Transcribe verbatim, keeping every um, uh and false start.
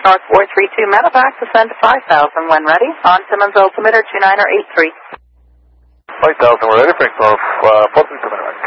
North four three two Medevac, descend to five thousand when ready. On Simmons altimeter two nine or eight three. five thousand, we're ready, Frank North, uh, four three two Medevac.